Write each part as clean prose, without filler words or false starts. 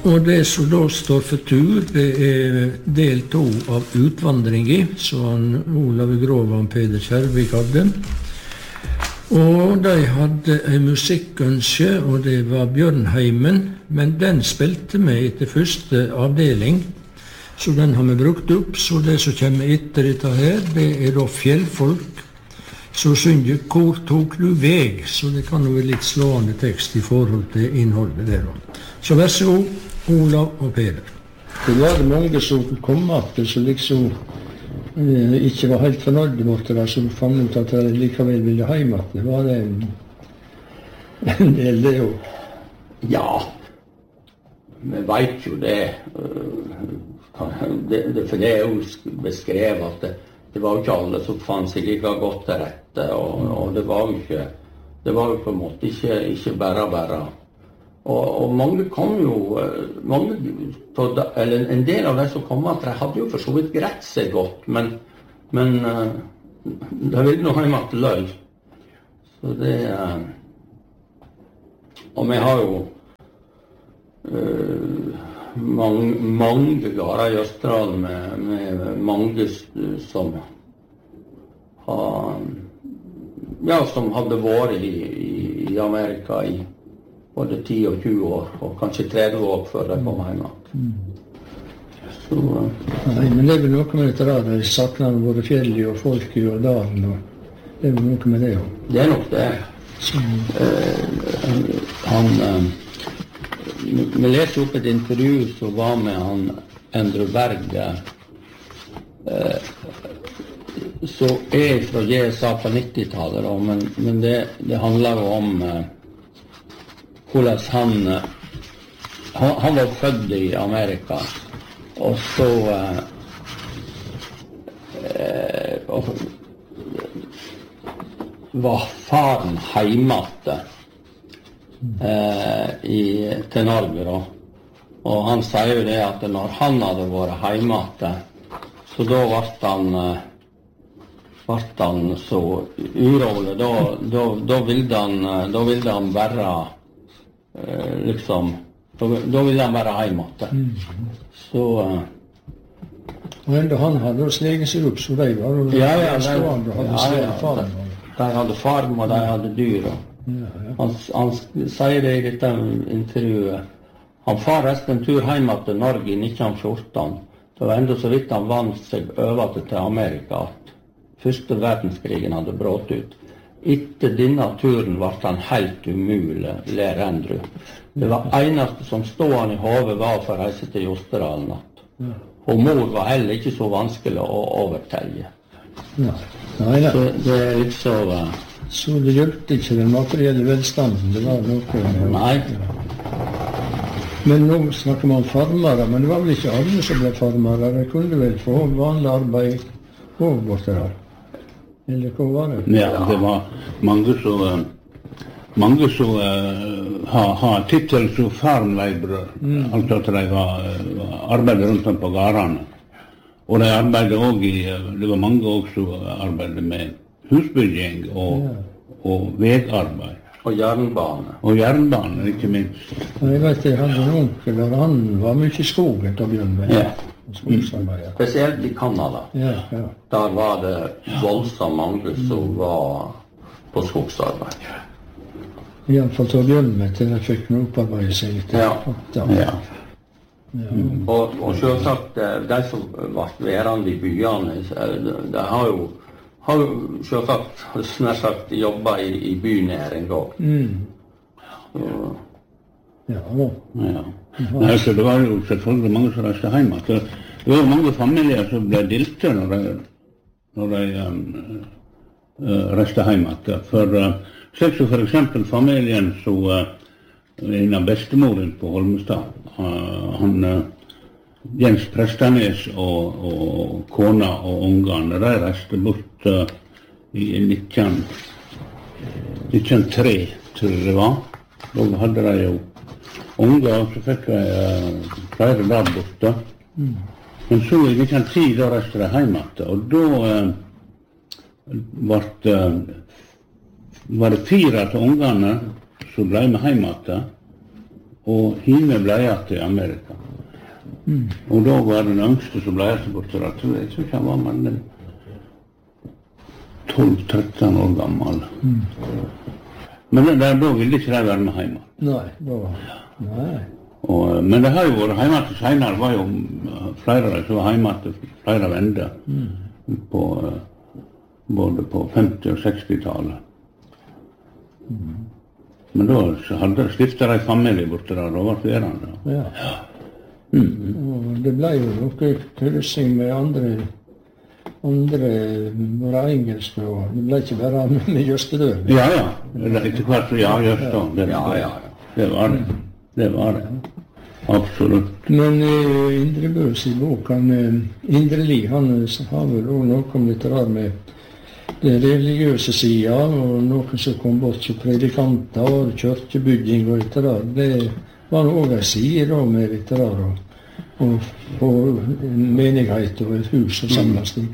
Og det som da står for tur, det del 2 av utvandringen, som Olav Grov og Peder Kjærvik hadde. Og de hadde en musikkønske, og det var Bjørnheimen, men den spilte vi etter første avdeling, så den har vi brukt opp. Så det som kommer etter dette her, det er da fjellfolk, som synger «Hvor tok du veg?», så det kan jo være litt slående tekst i forhold til innholdet der. Så vær så god, Olav og Peder. Det var mange som kom opp, som liksom ikke var helt fornøyde med det, som fant ut at de likevel ville hjem. Det var en del det jo. Ja, vi vet jo det. For det er jo beskrevet at det var jo ikke alle som fant seg like godt til rette, og det var jo på en måte ikke bare. Og mange kom jo, eller en del av de som kom at de hadde jo for så vidt greit seg godt, men de ville nå hjemme til løy. Så det, og vi har jo mange gårder i Østerdalen med mange som som hadde vært i Amerika i både 10 og 20 år, og kanskje 30 år før de kom hjemme. Så, nei, men det er vel noe med dette da, de sakner både fjellet og folket og dalen, og det er vel noe med det også. Det er nok det. Vi leste opp et intervju som var med han Endre Berg, som er fra GSA på 90-tallet, men det handler jo om hvordan han var født i Amerika, og så var faren hjemme til Norge da. Og han sier jo det at når han hadde vært hjemme, så da ble han så urolig, da ville han bare liksom, da ville han være hjemme. Så og enda han hadde slegen seg opp, så de var jo stående og hadde slegen farm. De hadde farm, og de hadde dyr. Han sier det i dette intervjuet. Han far resten en tur hjemme til Norge i 1914. Det var enda så vidt han vant seg over til Amerika at første verdenskrigen hadde brått ut. Etter denne turen ble han helt umulig, ler Andrew. Det var eneste som stod han i hodet var for å reise til Jostedalen. Og mor var heller ikke så vanskelig å overtelle. Nei. Så det er liksom... Så det hjelpte ikke den materielle velstanden, det var noe... Nei. Men nå snakker man om farmere, men det var vel ikke alle som ble farmere. De kunne vel få vanlig arbeid og borte der. Eller hva var det? Ja, det var mange som har titel som farmleibrør, altså at de arbeidet rundt om på gårdene. Og de arbeidet også det var mange også som arbeidet med husbygging og vegarbeid. Og jernbane. Og jernbane, ikke minst. Jeg vet, jeg hadde en onkel der, han var mye i skogen til å begynne med. Spesielt i Kanada. Der var det voldsomt mange som var på skogsarbeid. I alle fall til å begynne med, til jeg fikk noe opparbeide seg litt. Og selvsagt, de som var værende i byene, de har jo selvsagt snart sagt jobbet i bynæring også. Nei, så det var jo selvfølgelig mange som reiste hjemme. Det var jo mange familier som ble dilte når de reiste hjemme. For eksempel familien som en av bestemoren på Holmestad, Jens Prestanes og kona og ungene, de reiste bort i 1903, tror jeg det var. Da hadde de jo unger, og så fikk de flere der borte. Men så i 1910 da reiste de hjemme, og da var det 4 av ungene som ble med hjemme. og hime ble jeg til Amerika. Og da var den yngste som ble jeg til borte, jeg tror ikke han var med 12-13 år gammel. Men da ville ikke de være med hjemme. Nei. Men det har jo vært hjemme til senere, var jo flere av de som var hjemme til flere vender, både på 50- og 60-tallet. Men da stiftet de familie borte der, da var det verande. Ja. Og det ble jo noe kryssing med andre var engelske, og det ble ikke bare med Jøstedøl. Ja. Etter hvert så Jøstedøl. Det var det. Absolutt. Men Indre Bøs i boken, Indre Li, han har vel også noe om litt rar med den religiøse siden, og noen som kom bort som predikanter, og kjørkebygging og litt rar. Det var også en side da med litt rar, og en menighet og et hus og samles i.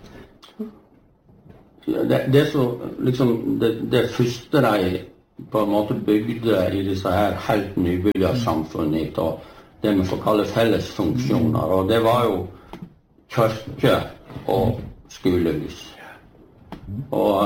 Det så, liksom, det første de på en måte bygde i disse her helt nybyggersamfunnet, og det vi får kalle fellesfunksjoner, og det var jo kirke og skolehus. Og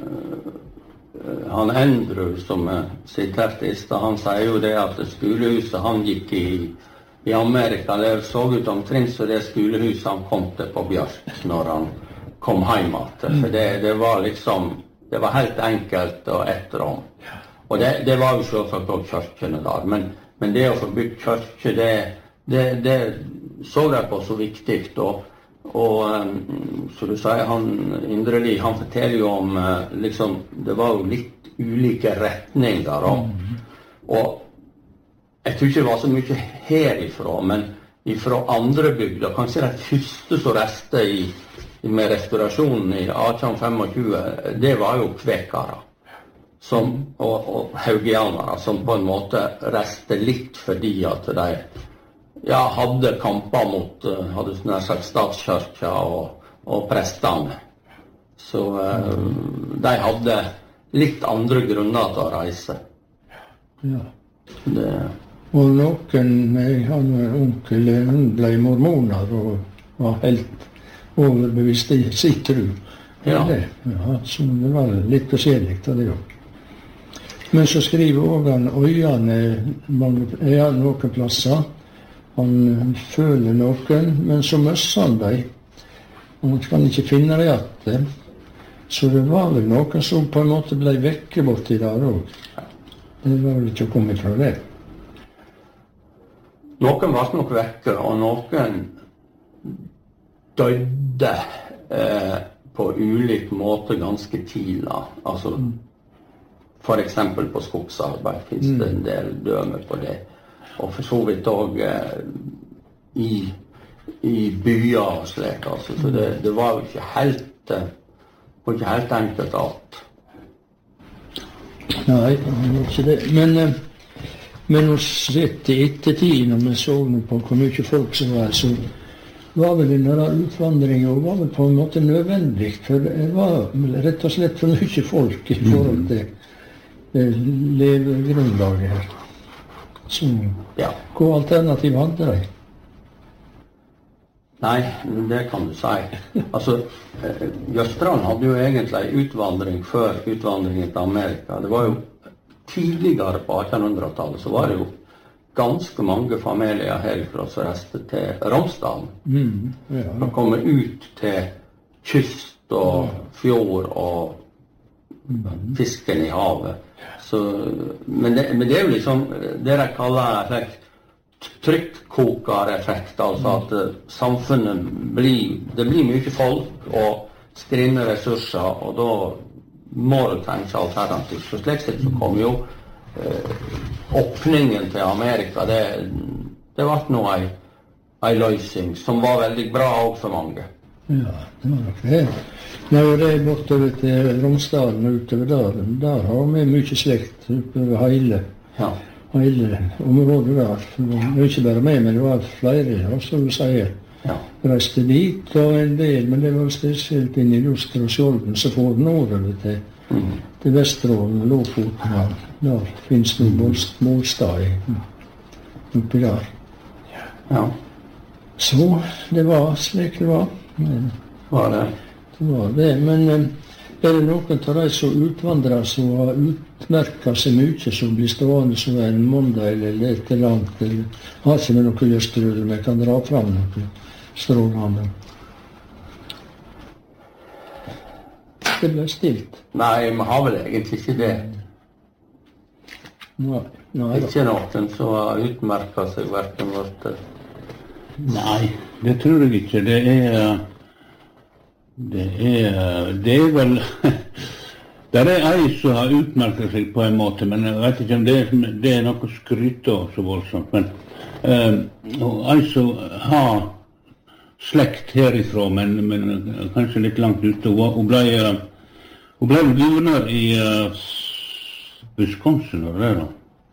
han Andrew, som siterte i sted, han sier jo det at skolehuset han gikk i Amerika, det så ut omtrent så det skolehuset han kom til på Bjørk når han kom hjem. For det var liksom, det var helt enkelt og ett rom. Og det var jo selvsagt også kirkene der, men det å få bygd kirke, det så jeg på så viktig. Og så du sier, Indre Li, han forteller jo om, liksom, det var jo litt ulike retninger. Og jeg tror ikke det var så mye herifra, men fra andre bygder, kanskje det første som reste med restaurasjonen i 1825, det var jo kvekere. Og haugianere, som på en måte reste litt fordi at de hadde kamper mot nær sagt statskirka og prestene. Så de hadde litt andre grunner til å reise. Ja. Og noen, han onkel, hun ble mormoner og var helt overbevist i sitt tro. Så det var litt forskjellig av det også. Men så skriver også han øyene noen plasser. Han føler noen, men så møsser han dem. Han kan ikke finne det igjen. Så det var vel noen som på en måte ble vekke borti der også. Det var vel ikke å komme fra det. Noen var nok vekke, og noen døde på ulik måte ganske tidlig. Altså, for eksempel på skogsarbeid finnes det en del dømer på det. Og for så vidt også i byer og slik. Altså. Så det var jo ikke helt enkelt alt. Nei, det var ikke det. Men å sett i ettertid, når vi så på hvor mye folk som var, så var vel denne utvandringen var vel på en måte nødvendig, for det var rett og slett for mye folk i forhold til levegrunnlaget her. Så hva alternativ hadde de? Nei, det kan du si. Altså, Jøstedal hadde jo egentlig en utvandring før utvandringen til Amerika. Det var jo tidligere på 1800-tallet, så var det jo ganske mange familier herfra som reiste til Romsdalen. De kommer ut til kyst og fjord og fisken i havet. Så, men det er jo liksom det de kaller trykkkokereffekt, altså at samfunnet det blir mye folk og skrinne ressurser, og da må du tenke alternativt. Så slik sett så kom jo åpningen til Amerika, det var nå en løsning som var veldig bra også for mange. Ja, det var nok det. Når det er bortover til Romsdalen og utover der har vi mye slekt utover hele området der. Det var ikke bare meg, men det var flere, som du sier. Reiste dit og en del, men det var spesielt inn i Luster og Skjolden, så får den over til Vesterålen og Lofoten. Der finnes det målstad i. oppi der. Ja. Så det var slik det var. Var det? Det var det, men er det noen av de som utvandrer som har utmerket seg mye, som blir stående som en måndag eller et eller annet, eller har ikke med noe lyst til det, men kan dra fram noe strålende? Det ble stilt. Nei, vi har vel egentlig ikke det. Nei da. Ikke noen som har utmerket seg hverken vårt. Nei, det tror jeg ikke. Det er vel det er ei som har utmerket seg på en måte, men jeg vet ikke om det er noe skryt av så voldsomt. Men ei som har slekt herifra, men kanskje litt langt ute. Hun ble guvernør i Wisconsin, og det da.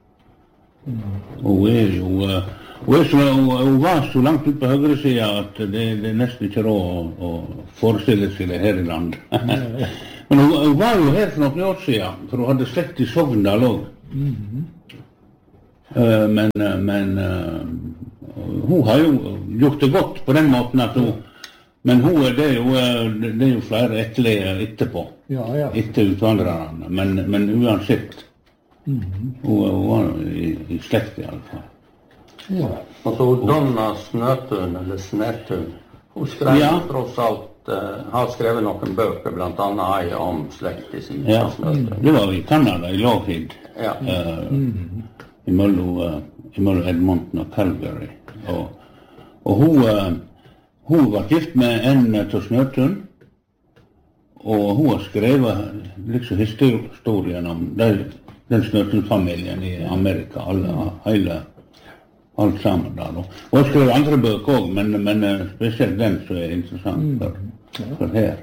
Hun var så langt ut på høyre siden at det er nesten ikke råd å forestille seg det her i land. Men hun var jo her for noen år siden, for hun hadde slekt i Sogndal også. Men hun har jo gjort det godt på den måten at hun, men det er jo flere etterlige etterpå, etter utvandrerne, men uansett. Hun var i slekt i alle fall. Ja. Altså Donna Snøtun, eller Snætun, hun skrev tross alt, har skrevet noen bøker, blant annet ei om slekt i sin Snøtun. Det var i Canada, i Lougheed, imellom Edmonton og Calgary. Og hun var gift med en til Snøtun, og hun har skrevet liksom historien om den Snøtun-familien i Amerika, alt sammen der. Og hun skrev andre bøker også, men spesielt den som er interessant for her.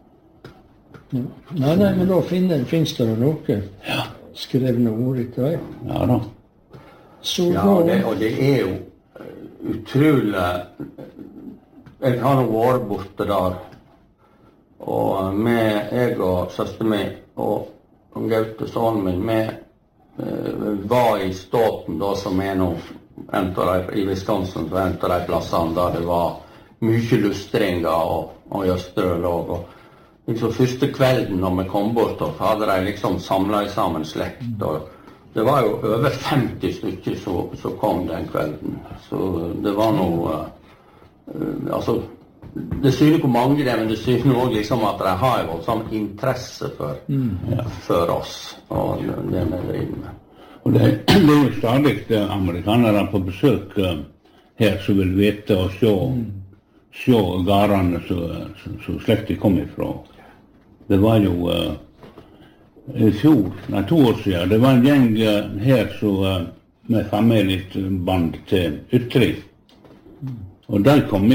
Nei, men da finnes det noe skrevne ord etter deg. Ja da. Og det er jo utrolig. Jeg har nå vært borte der, og jeg og søster min og Gaute, sønnen min, vi var i Stoughton da, som er nå i Wisconsin, så en av de plassene der det var mye lustringer og jøstere låg. Og liksom første kvelden når vi kom bort, så hadde de liksom samlet sammen slekt. Og det var jo over 50 stykker som kom den kvelden. Så det var noe, altså, det syner hvor mange det er, men det syner også liksom at de har jo sånn interesse for oss og det vi driver med. Og det er jo stadig amerikanere på besøk her som vil vite og se garene som slektet kom ifra. Det var jo i fjor, 2 år siden, det var en gjeng her med familieband til Ytri. Og de kom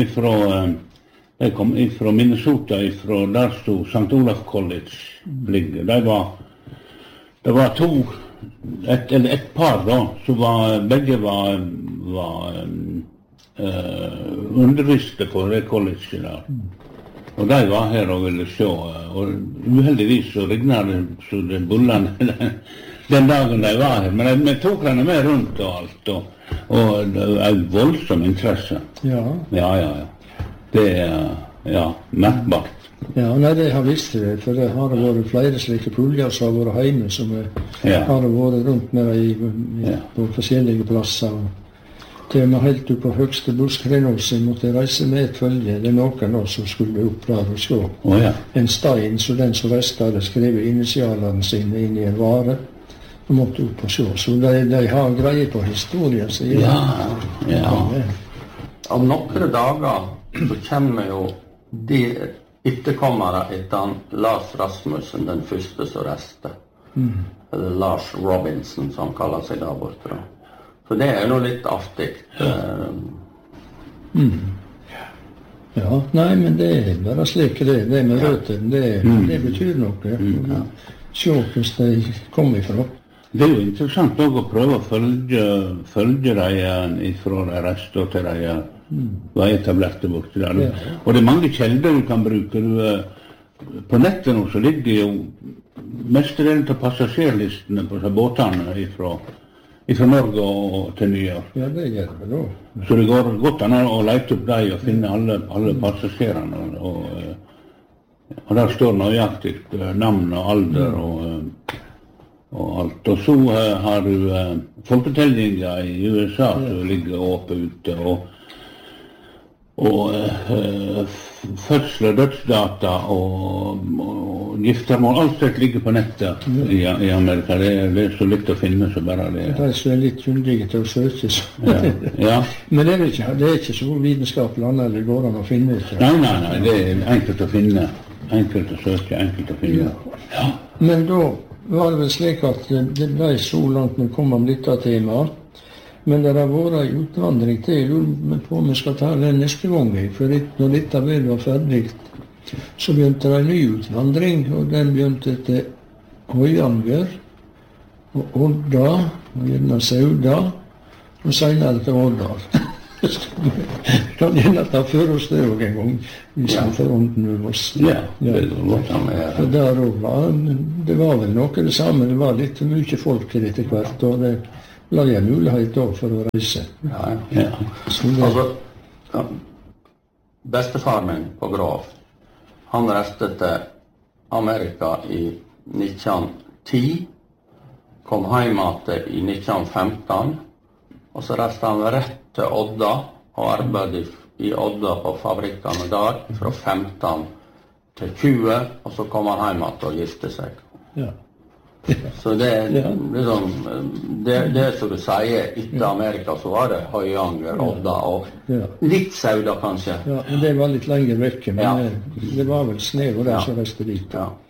ifra Minnesota, ifra der stod St. Olaf College ligger. Det var et par da, som begge var underviste på det colleget der. Og de var her og ville se, og uheldigvis så regnet det så det bullene den dagen de var her. Men vi tok henne med rundt og alt, og det var en voldsom interesse. Ja. Det er merkbart. Ja, nei, det har visst det, for det har vært flere slike puljer som har vært hjemme, som har vært rundt med på forskjellige plasser. Til og med helt opp på høgste buskrenåsen måtte reise med et følge. Det er noen som skulle opp der og se. En stein, så den som reiste hadde skrevet initialene sine inn i en vare, og måtte opp og se. Så de har greie på historien. Så Om noen dager så kommer jo de etterkommere etter Lars Rasmussen, den første som reiste. Eller Lars Robinson, som han kaller seg der borte. Så det er noe litt artig. Ja, nei, men det er bare slik det med røttene, det betyr noe. Se hvordan de kommer ifra. Det er jo interessant å prøve å følge dem ifra de reiste til de var etablerte borte der. Og det er mange kjelder du kan bruke. På nettet nå så ligger jo mestedelen av passasjerlistene på båtene fra Norge og til New York. Ja, det gjør det da. Så det går godt an å lete opp dem og finne alle passasjerene. Og der står nøyaktig navn og alder og alt. Og så har du folketellinger i USA som ligger åpent ute, og fødsel og dødsdata og giftermål, alt dette ligger på nettet i Amerika. Det er så litt å finne så bare det. De som er litt kyndige til å søke. Ja. Men det er ikke så vitenskapelig annet det går an å finne ut. Nei, det er enkelt å finne. Enkelt å søke, enkelt å finne. Ja. Men da var det vel slik at det ble så langt vi kom om dette temaet. Men det har vært en utvandring til. Jeg lurer på om vi skal ta den neste gang. For når dette vel var ferdig, så begynte det en ny utvandring. Og den begynte til Høyanger og Odda, og gjerne Sauda, og senere til Årdal. Kan gjerne ta for oss det også en gang, hvis vi får ånden med oss. Ja, det går godt an med For der det var vel noe det samme. Det var litt mye folk til etter hvert, og det la jeg mulighet da for å reise. Ja. Det, altså, bestefaren min på Grav, han reiste til Amerika i 1910, kom hjem i 1915, og så reiste han rett til Odda og arbeidet i Odda på fabrikkene der fra 15 til 20, og så kom han hjem og gifte seg. ja. Så det liksom, det som du sier, etter Amerika så var det Høyanger, Odda og litt Sauda kanskje. Ja, men det var litt lenger vekke, men Ja. det var vel Snev og der som reiste dit. Ja.